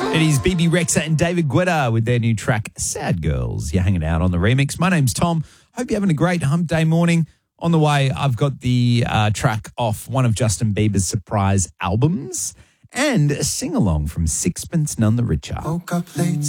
It is BB Rexa and David Guetta with their new track, Sad Girls. You're hanging out on the remix. My name's Tom. Hope you're having a great hump day morning. On the way, I've got the track off one of Justin Bieber's surprise albums and a sing-along from Sixpence None the Richer. Woke up late